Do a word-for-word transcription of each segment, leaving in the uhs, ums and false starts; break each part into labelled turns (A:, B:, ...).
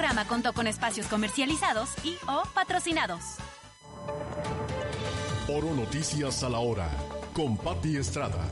A: programa contó con espacios comercializados y o patrocinados.
B: Oro Noticias a la hora, con Pati Estrada.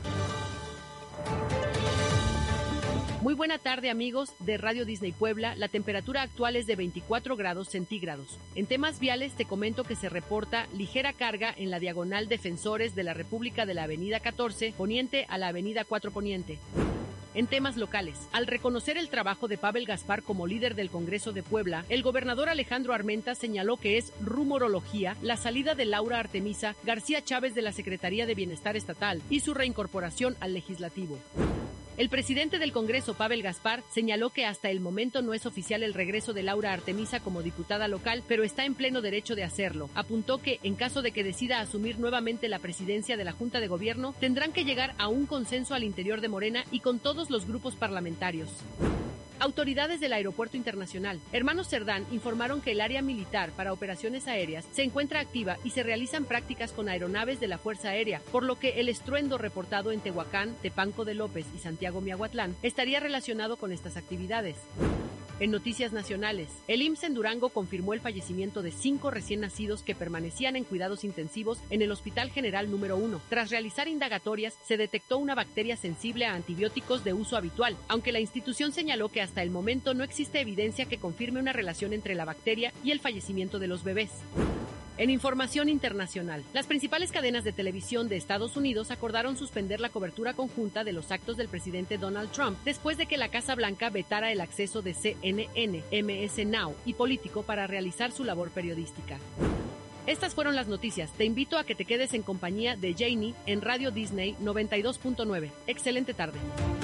C: Muy buena tarde, amigos de Radio Disney Puebla. La temperatura actual es de veinticuatro grados centígrados. En temas viales te comento que se reporta ligera carga en la diagonal Defensores de la República de la Avenida catorce Poniente a la Avenida cuatro Poniente. En temas locales, al reconocer el trabajo de Pavel Gaspar como líder del Congreso de Puebla, el gobernador Alejandro Armenta señaló que es rumorología la salida de Laura Artemisa García Chávez de la Secretaría de Bienestar Estatal y su reincorporación al legislativo. El presidente del Congreso, Pavel Gaspar, señaló que hasta el momento no es oficial el regreso de Laura Artemisa como diputada local, pero está en pleno derecho de hacerlo. Apuntó que, en caso de que decida asumir nuevamente la presidencia de la Junta de Gobierno, tendrán que llegar a un consenso al interior de Morena y con todos los grupos parlamentarios. Autoridades del Aeropuerto Internacional Hermanos Cerdán informaron que el área militar para operaciones aéreas se encuentra activa y se realizan prácticas con aeronaves de la Fuerza Aérea, por lo que el estruendo reportado en Tehuacán, Tepanco de López y Santiago Miahuatlán estaría relacionado con estas actividades. En noticias nacionales, el I M S S en Durango confirmó el fallecimiento de cinco recién nacidos que permanecían en cuidados intensivos en el Hospital General número uno. Tras realizar indagatorias, se detectó una bacteria sensible a antibióticos de uso habitual, aunque la institución señaló que hasta el momento no existe evidencia que confirme una relación entre la bacteria y el fallecimiento de los bebés. En información internacional, las principales cadenas de televisión de Estados Unidos acordaron suspender la cobertura conjunta de los actos del presidente Donald Trump después de que la Casa Blanca vetara el acceso de C N N, M S Now y Político para realizar su labor periodística. Estas fueron las noticias. Te invito a que te quedes en compañía de Janie en Radio Disney noventa y dos punto nueve. Excelente tarde.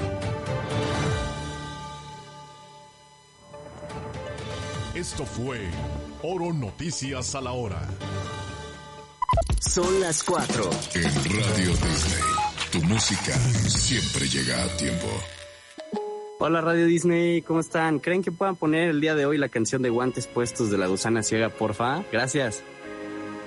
B: Esto fue Oro Noticias a la hora.
D: Son las cuatro.
B: En Radio Disney, tu música siempre llega a tiempo.
E: Hola Radio Disney, ¿cómo están? ¿Creen que puedan poner el día de hoy la canción de Guantes Puestos de La Gusana Ciega, porfa? Gracias.